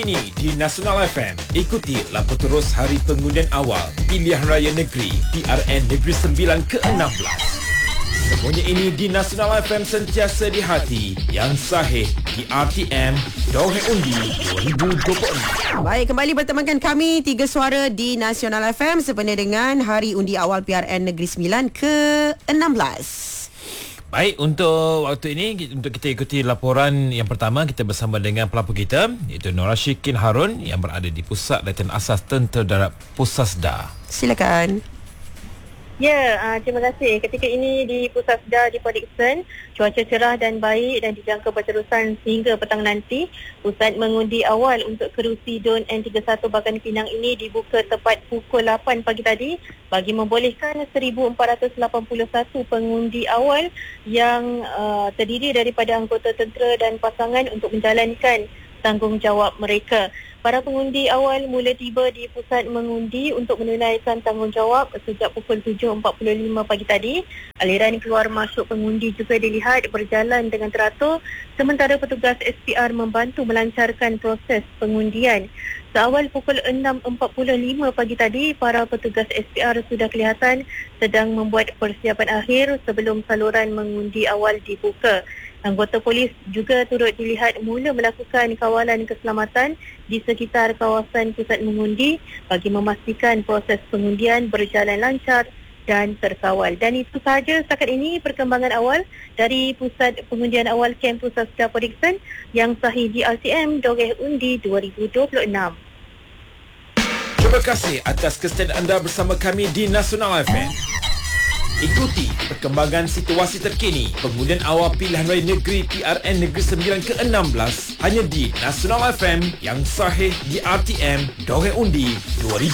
Ini di Nasional FM. Ikuti laporan terus hari pengundian awal Pilihan Raya Negeri PRN Negeri Sembilan ke-16. Semuanya ini di Nasional FM, sentiasa di hati, yang sahih di RTM, Dongeng Undi 2026. Baik, kembali bertemankan kami Tiga Suara di Nasional FM sempena dengan Hari Undi Awal PRN Negeri Sembilan ke-16. Baik, untuk waktu ini, untuk kita ikuti laporan yang pertama, kita bersama dengan pelapor kita, iaitu Nora Syikin Harun yang berada di Pusat Latihan Asas Tentera Darat Pusasda. Silakan. Ya, terima kasih. Ketika ini di Pusasda diprediksi cuaca cerah dan baik dan dijangka berterusan sehingga petang nanti. Pusat mengundi awal untuk kerusi DUN N31 Bagan Pinang ini dibuka tepat pukul 8 pagi tadi bagi membolehkan 1,481 pengundi awal yang terdiri daripada anggota tentera dan pasangan untuk menjalankan tanggungjawab mereka. Para pengundi awal mula tiba di pusat mengundi untuk menunaikan tanggungjawab sejak pukul 7.45 pagi tadi. Aliran keluar masuk pengundi juga dilihat berjalan dengan teratur sementara petugas SPR membantu melancarkan proses pengundian. Seawal pukul 6.45 pagi tadi, para petugas SPR sudah kelihatan sedang membuat persiapan akhir sebelum saluran mengundi awal dibuka. Anggota polis juga turut dilihat mula melakukan kawalan keselamatan di sekitar kawasan pusat mengundi bagi memastikan proses pengundian berjalan lancar dan terkawal. Dan itu sahaja setakat ini perkembangan awal dari Pusat Pengundian Awal Kampus Pusasda Periksan yang sahih di RTM Dongeng Undi 2026. Terima kasih atas kesediaan anda bersama kami di Nasional FM. Ikuti perkembangan situasi terkini pengundian awal Pilihan Raya Negeri PRN Negeri Sembilan ke-16 hanya di Nasional FM yang sahih di RTM Dongeng Undi 2026.